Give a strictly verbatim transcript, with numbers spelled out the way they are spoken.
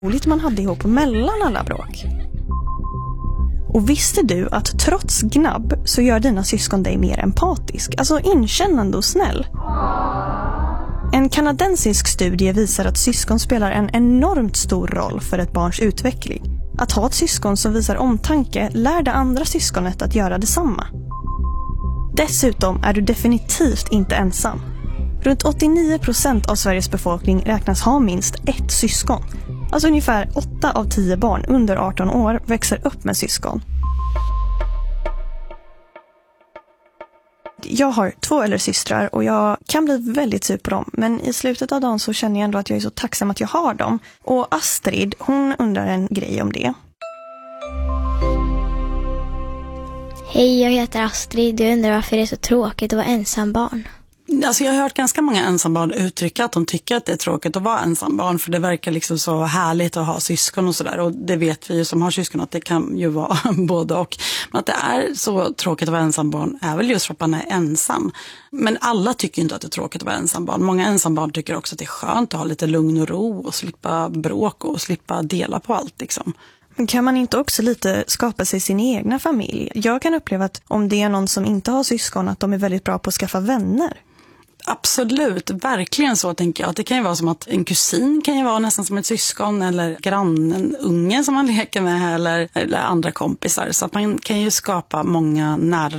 roligt man hade ihop mellan alla bråk. Och visste du att trots gnabb så gör dina syskon dig mer empatisk, alltså inkännande och snäll? En kanadensisk studie visar att syskon spelar en enormt stor roll för ett barns utveckling. Att ha ett syskon som visar omtanke lär det andra syskonet att göra detsamma. Dessutom är du definitivt inte ensam. Runt åttionio procent av Sveriges befolkning räknas ha minst ett syskon. Alltså ungefär åtta av tio barn under arton år växer upp med syskon. Jag har två äldre systrar och jag kan bli väldigt sur på dem. Men i slutet av dagen så känner jag ändå att jag är så tacksam att jag har dem. Och Astrid, hon undrar en grej om det. Hej, jag heter Astrid. Jag undrar varför det är så tråkigt att vara ensam barn. Alltså jag har hört ganska många ensambarn uttrycka att de tycker att det är tråkigt att vara ensambarn, för det verkar liksom så härligt att ha syskon och sådär, och det vet vi ju som har syskon att det kan ju vara både och. Men att det är så tråkigt att vara ensambarn är väl just för att man är ensam. Men alla tycker inte att det är tråkigt att vara ensambarn. Många ensambarn tycker också att det är skönt att ha lite lugn och ro och slippa bråk och slippa dela på allt liksom. Men kan man inte också lite skapa sig sin egna familj? Jag kan uppleva att om det är någon som inte har syskon att de är väldigt bra på att skaffa vänner. Absolut, verkligen så tänker jag. Det kan ju vara som att en kusin kan ju vara nästan som ett syskon, eller grannen, unge som man leker med, eller, eller andra kompisar. Så att man kan ju skapa många nära